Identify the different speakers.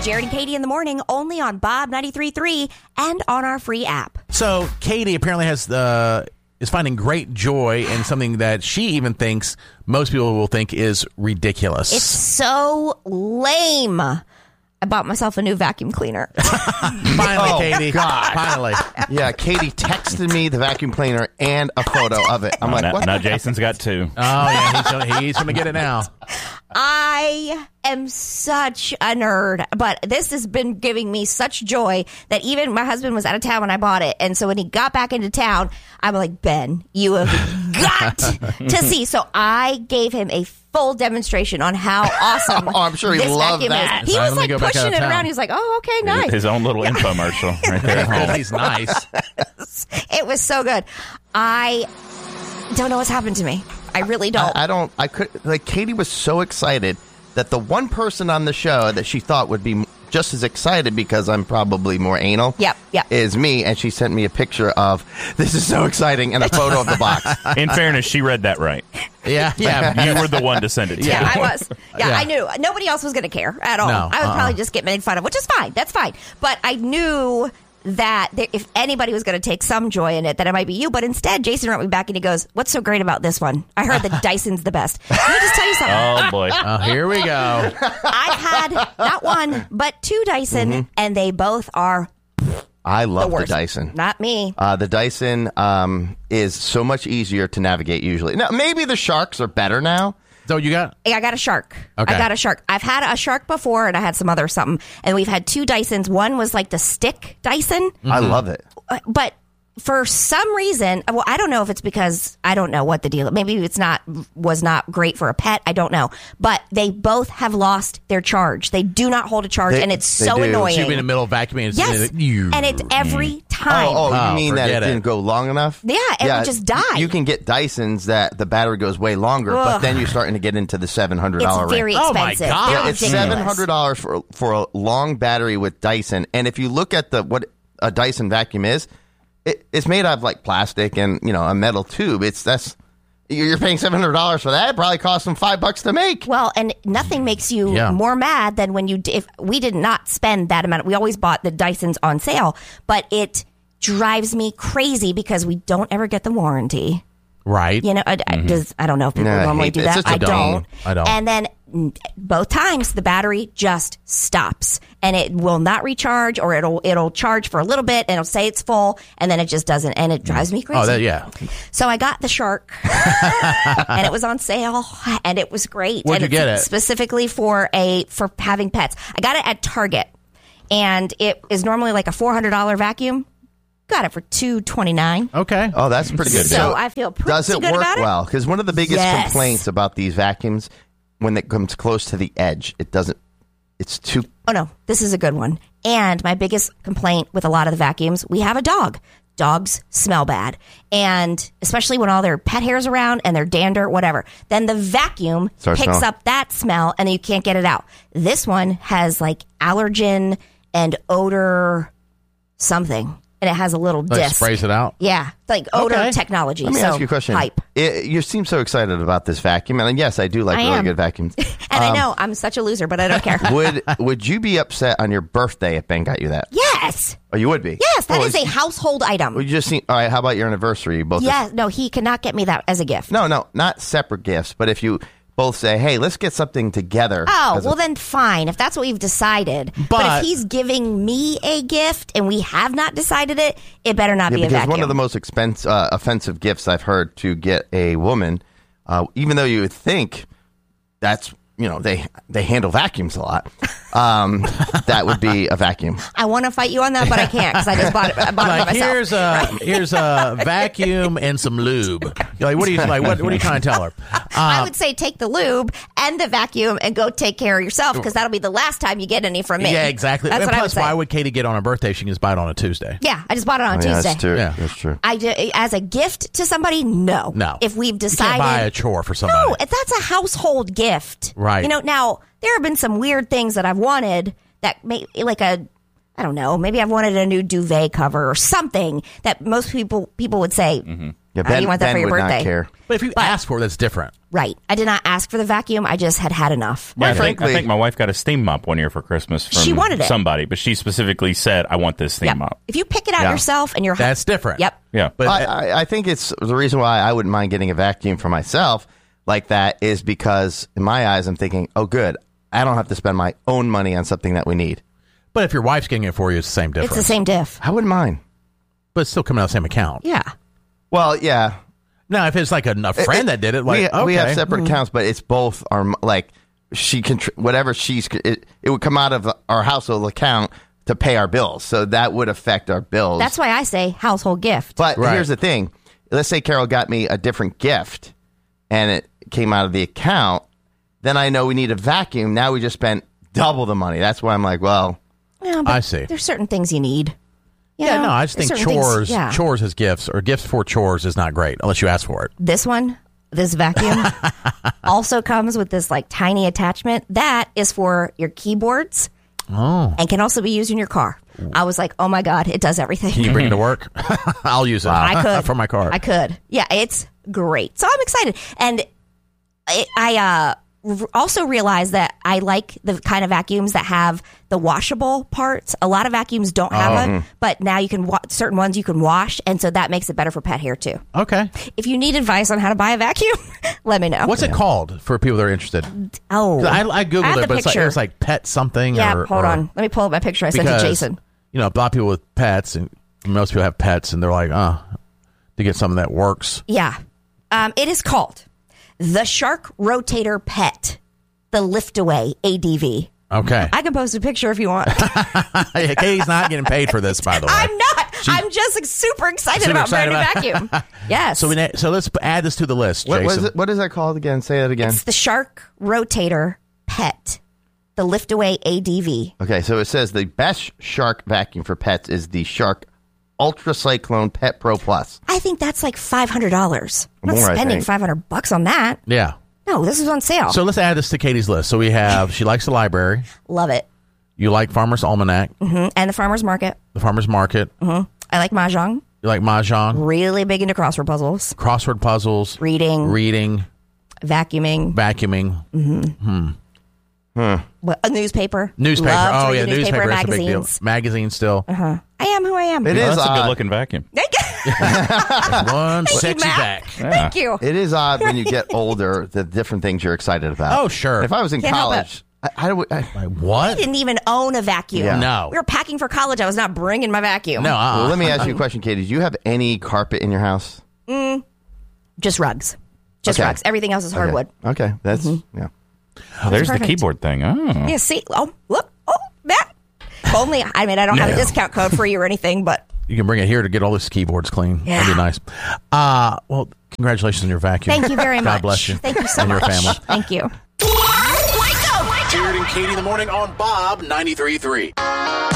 Speaker 1: Jared and Katie in the morning, only on Bob 93.3 and on our free app.
Speaker 2: So Katie apparently is finding great joy in something that she even thinks most people will think is ridiculous.
Speaker 1: It's so lame. I bought myself a new vacuum cleaner.
Speaker 2: Finally, Katie.
Speaker 3: God.
Speaker 2: Finally.
Speaker 3: Yeah, Katie texted me the vacuum cleaner and a photo of it. I'm like, what?
Speaker 4: Now Jason's got two.
Speaker 2: Oh, yeah, he's going to get it now.
Speaker 1: I am such a nerd, but this has been giving me such joy that even my husband was out of town when I bought it. And so when he got back into town, I'm like, Ben, you have got to see. So I gave him a full demonstration on how awesome
Speaker 3: Oh, I'm sure he
Speaker 1: this
Speaker 3: loved
Speaker 1: vacuum
Speaker 3: that.
Speaker 1: is. He
Speaker 2: Let
Speaker 1: was
Speaker 2: me
Speaker 1: like
Speaker 2: go back out
Speaker 1: pushing
Speaker 2: of
Speaker 1: it
Speaker 2: town.
Speaker 1: around. He was like, oh, okay, nice.
Speaker 4: His own little infomercial right there at home.
Speaker 2: He's nice.
Speaker 1: It was so good. I don't know what's happened to me. I really don't.
Speaker 3: I could, like, Katie was so excited that the one person on the show that she thought would be just as excited because I'm probably more anal
Speaker 1: Yep.
Speaker 3: is me, and she sent me a picture of, this is so exciting, and a photo of the box.
Speaker 4: In fairness, she read that right.
Speaker 2: Yeah.
Speaker 4: You were the one to send it to.
Speaker 1: Yeah, I was. Yeah,
Speaker 2: Yeah.
Speaker 1: I knew. Nobody else was going to care at all.
Speaker 2: No,
Speaker 1: I would probably just get made fun of, which is fine. That's fine. But I knew that if anybody was going to take some joy in it, that it might be you. But instead, Jason wrote me back and he goes, what's so great about this one? I heard that Dyson's the best. Let me just tell you something.
Speaker 4: Oh, boy.
Speaker 2: Oh, here we go.
Speaker 1: I've had not one, but two Dyson, and they both are
Speaker 3: I
Speaker 1: the
Speaker 3: love the
Speaker 1: worst.
Speaker 3: Dyson.
Speaker 1: Not me.
Speaker 3: The Dyson is so much easier to navigate usually. Now, maybe the Sharks are better now.
Speaker 2: So you got...
Speaker 1: I got a Shark.
Speaker 2: Okay.
Speaker 1: I got a Shark. I've had a Shark before, and I had some other something. And we've had two Dysons. One was like the stick Dyson.
Speaker 3: I love it.
Speaker 1: But for some reason, well, I don't know if it's because I don't know what the deal. Maybe was not great for a pet. I don't know. But they both have lost their charge. They do not hold a charge, and it's
Speaker 3: they
Speaker 1: so
Speaker 3: do.
Speaker 1: annoying.
Speaker 2: She'd be in the middle of vacuuming. And
Speaker 1: Yes, and it's every time.
Speaker 3: Oh, you mean that it
Speaker 2: forget it.
Speaker 3: didn't go long enough?
Speaker 1: Yeah, it would just die.
Speaker 3: You can get Dysons that the battery goes way longer, but
Speaker 1: Ugh.
Speaker 3: then you're starting to get into the $700
Speaker 1: It's
Speaker 3: range.
Speaker 1: very
Speaker 2: Oh, my
Speaker 1: expensive.
Speaker 2: God.
Speaker 1: They're
Speaker 3: Yeah, it's
Speaker 1: ridiculous.
Speaker 3: $700 for a long battery with Dyson. And if you look at what a Dyson vacuum is, it's made out of like plastic and a metal tube. You're paying $700 for that. It probably cost them $5 to make.
Speaker 1: Well, and nothing makes you
Speaker 2: Yeah.
Speaker 1: more mad than when if we did not spend that amount. We always bought the Dysons on sale, but it drives me crazy because we don't ever get the warranty.
Speaker 2: Right.
Speaker 1: I don't know if people
Speaker 3: Nah, I
Speaker 1: normally
Speaker 3: hate
Speaker 1: do
Speaker 3: that.
Speaker 1: that.
Speaker 3: It's such a
Speaker 1: I
Speaker 3: dumb-
Speaker 1: don't.
Speaker 2: I don't.
Speaker 1: And then both times the battery just stops and it will not recharge, or it'll charge for a little bit and it'll say it's full and then it just doesn't, and it drives me crazy.
Speaker 2: Oh, yeah.
Speaker 1: So I got the Shark, and it was on sale, and it was great.
Speaker 2: Where'd
Speaker 1: and
Speaker 2: you get it?
Speaker 1: Specifically for having pets. I got it at Target, and it is normally like a $400 vacuum. Got it for $229.
Speaker 2: Okay.
Speaker 3: Oh, that's pretty good.
Speaker 1: So I feel pretty
Speaker 3: does it
Speaker 1: good
Speaker 3: work
Speaker 1: about it.
Speaker 3: well? Because one of the biggest
Speaker 1: Yes.
Speaker 3: complaints about these vacuums, when it comes close to the edge, it doesn't. It's too.
Speaker 1: Oh no, this is a good one. And my biggest complaint with a lot of the vacuums, we have a dog. Dogs smell bad. And especially when all their pet hair's around and their dander, whatever. Then the vacuum
Speaker 3: Starts
Speaker 1: picks
Speaker 3: smelling.
Speaker 1: up that smell and you can't get it out. This one has like allergen and odor something. And it has a little
Speaker 2: Like
Speaker 1: disc.
Speaker 2: sprays it out.
Speaker 1: Yeah, like odor
Speaker 2: Okay.
Speaker 1: technology.
Speaker 3: Let me
Speaker 1: so
Speaker 3: ask you a question.
Speaker 1: Hype.
Speaker 3: You seem so excited about this vacuum, and yes, I do like
Speaker 1: I
Speaker 3: really
Speaker 1: am.
Speaker 3: good vacuums.
Speaker 1: And I know I'm such a loser, but I don't care.
Speaker 3: Would you be upset on your birthday if Ben got you that?
Speaker 1: Yes.
Speaker 3: Oh, you would be.
Speaker 1: Yes, that
Speaker 3: Well,
Speaker 1: is a household item.
Speaker 3: Well, you just see. All right. How about your anniversary? You both.
Speaker 1: Yeah, no, he cannot get me that as a gift.
Speaker 3: No, not separate gifts, but if you both say, "Hey, let's get something together."
Speaker 1: Oh,
Speaker 3: as
Speaker 1: well
Speaker 3: a-
Speaker 1: then fine, if that's what we've decided. But
Speaker 2: But-
Speaker 1: if he's giving me a gift and we have not decided it, it better not
Speaker 3: Yeah,
Speaker 1: be a
Speaker 3: because
Speaker 1: vacuum.
Speaker 3: one of the most offensive gifts I've heard to get a woman, even though you would think that's they handle vacuums a lot, that would be a vacuum.
Speaker 1: I want to fight you on that, but I can't because I just bought it. I bought it
Speaker 2: Like
Speaker 1: by myself.
Speaker 2: here's a vacuum and some lube. You're like, what are you like? What are you trying to tell her?
Speaker 1: I would say take the lube and the vacuum and go take care of yourself because that'll be the last time you get any from me.
Speaker 2: Yeah, exactly.
Speaker 1: That's
Speaker 2: And
Speaker 1: what I would
Speaker 2: plus,
Speaker 1: say.
Speaker 2: why would Katie get on her birthday? She can just buy it on a Tuesday.
Speaker 1: Yeah, I just bought it on
Speaker 3: Yeah,
Speaker 1: Tuesday.
Speaker 3: that's true.
Speaker 2: Yeah.
Speaker 3: That's true.
Speaker 1: As a gift to somebody, no.
Speaker 2: No.
Speaker 1: If we've
Speaker 2: You
Speaker 1: decided,
Speaker 2: can't buy a chore for somebody.
Speaker 1: no, that's a household gift.
Speaker 2: Right.
Speaker 1: Now there have been some weird things that I've wanted that I don't know, maybe I've wanted a new duvet cover or something that most people would say,
Speaker 3: Yeah,
Speaker 1: "Oh, you want that for your
Speaker 3: would
Speaker 1: birthday?"
Speaker 3: not care.
Speaker 2: But if you ask for it, that's different.
Speaker 1: Right. I did not ask for the vacuum. I just had had enough.
Speaker 4: Yeah, I
Speaker 3: frankly-
Speaker 4: think my wife got a steam mop one year for Christmas from
Speaker 1: She wanted it.
Speaker 4: somebody, but she specifically said, I want this steam
Speaker 1: Yep.
Speaker 4: mop.
Speaker 1: If you pick it out
Speaker 3: Yeah.
Speaker 1: yourself and you're
Speaker 2: That's different.
Speaker 1: Yep.
Speaker 4: Yeah.
Speaker 2: But
Speaker 3: I think it's the reason why I wouldn't mind getting a vacuum for myself like that is because in my eyes, I'm thinking, oh, good. I don't have to spend my own money on something that we need.
Speaker 2: but if your wife's getting it for you, it's the same difference.
Speaker 1: It's the same diff.
Speaker 3: I wouldn't mind.
Speaker 2: But it's still coming out of the same account.
Speaker 1: Yeah.
Speaker 3: Well, yeah.
Speaker 2: Now, if it's like a friend that did it, like,
Speaker 3: we have
Speaker 2: okay.
Speaker 3: separate accounts, but it's both our like she can whatever it would come out of our household account to pay our bills, so that would affect our bills.
Speaker 1: That's why I say household gift.
Speaker 3: But
Speaker 2: Right.
Speaker 3: here's the thing: let's say Carol got me a different gift, and it came out of the account. Then I know we need a vacuum. Now we just spent double the money. That's why I'm like, well,
Speaker 1: Yeah, but
Speaker 2: I see.
Speaker 1: There's certain things you need. You
Speaker 2: Yeah,
Speaker 1: know,
Speaker 2: no, I just
Speaker 1: there's
Speaker 2: think
Speaker 1: certain
Speaker 2: chores,
Speaker 1: things- yeah.
Speaker 2: chores as gifts or gifts for chores is not great unless you ask for it.
Speaker 1: This one, this vacuum, also comes with this like tiny attachment that is for your keyboards.
Speaker 2: Oh.
Speaker 1: And can also be used in your car. I was like, oh my God, it does everything.
Speaker 2: Can you bring it to work? I'll use it.
Speaker 1: I could.
Speaker 2: For my car.
Speaker 1: I could. Yeah, it's great. So I'm excited. And I also realized that I like the kind of vacuums that have the washable parts. A lot of vacuums don't have it, but now you can certain ones you can wash, and so that makes it better for pet hair too.
Speaker 2: Okay.
Speaker 1: If you need advice on how to buy a vacuum, let me know.
Speaker 2: What's it called for people that are interested?
Speaker 1: Oh,
Speaker 2: I Googled
Speaker 1: have
Speaker 2: it,
Speaker 1: the
Speaker 2: but it's like,
Speaker 1: picture.
Speaker 2: it was like pet something.
Speaker 1: Yeah,
Speaker 2: or,
Speaker 1: hold
Speaker 2: or-
Speaker 1: on. Let me pull up my picture I sent to
Speaker 2: because,
Speaker 1: Jason.
Speaker 2: You know, a lot of people with pets, and most people have pets, and they're like, to get something that works.
Speaker 1: Yeah. It is called the Shark Rotator Pet, the Liftaway ADV.
Speaker 2: Okay.
Speaker 1: I can post a picture if you want.
Speaker 2: Katie's not getting paid for this, by the way.
Speaker 1: I'm not. I'm just like, super excited
Speaker 2: Super
Speaker 1: about
Speaker 2: excited
Speaker 1: brand new vacuum. Yes.
Speaker 2: So let's add this to the list,
Speaker 3: what
Speaker 2: Jason.
Speaker 3: is it? What is that called again? Say it again.
Speaker 1: It's the Shark Rotator Pet, the Liftaway ADV.
Speaker 3: Okay, so it says the best shark vacuum for pets is the Shark Ultra Cyclone Pet Pro Plus.
Speaker 1: I think that's like $500. I'm not
Speaker 3: More, I
Speaker 1: spending
Speaker 3: think.
Speaker 1: $500 on that.
Speaker 2: Yeah.
Speaker 1: No, this is on sale.
Speaker 2: So let's add this to Katie's list. So we have, she likes the library.
Speaker 1: Love it.
Speaker 2: You like Farmer's Almanac,
Speaker 1: And the farmer's market.
Speaker 2: the Farmer's Market.
Speaker 1: I like Mahjong.
Speaker 2: You like Mahjong,
Speaker 1: Really big into crossword puzzles.
Speaker 2: crossword puzzles,
Speaker 1: Reading. Vacuuming.
Speaker 2: vacuuming,
Speaker 1: A newspaper.
Speaker 2: newspaper.
Speaker 1: Love to
Speaker 2: Oh,
Speaker 1: read
Speaker 2: yeah,
Speaker 1: the newspaper
Speaker 2: newspaper.
Speaker 1: and
Speaker 2: That's a big deal.
Speaker 1: magazines.
Speaker 2: Magazine still.
Speaker 1: I am who I am.
Speaker 3: It is
Speaker 4: That's a
Speaker 3: odd.
Speaker 4: good looking vacuum.
Speaker 2: One sexy
Speaker 1: Matt.
Speaker 2: back.
Speaker 1: Thank you.
Speaker 3: It is odd when you get older the different things you're excited about.
Speaker 2: Oh, sure.
Speaker 3: If I was in
Speaker 1: Can't help
Speaker 3: college, I would.
Speaker 2: Like, what?
Speaker 1: I didn't even own a vacuum.
Speaker 3: Yeah.
Speaker 2: No.
Speaker 1: We were packing for college. I was not bringing my vacuum.
Speaker 2: No,
Speaker 3: Well, let me ask you a question, Katie. Do you have any carpet in your house?
Speaker 1: Just rugs. Just
Speaker 3: Okay.
Speaker 1: rugs. Everything else is hardwood.
Speaker 3: Okay, that's yeah.
Speaker 4: Oh, there's the
Speaker 1: perfect.
Speaker 4: keyboard thing. Oh.
Speaker 1: Yeah, see? Oh, look. Oh, Matt. If only, I mean, I don't have a
Speaker 2: No.
Speaker 1: discount code for you or anything, but
Speaker 2: You can bring it here to get all these keyboards clean.
Speaker 1: Yeah.
Speaker 2: That'd be nice. Well, congratulations on your vacuum.
Speaker 1: thank you very much.
Speaker 2: God bless you.
Speaker 1: Thank you so
Speaker 2: and
Speaker 1: much.
Speaker 2: your family.
Speaker 1: Thank you.
Speaker 5: Jared and Katie in the morning on Bob 93.3.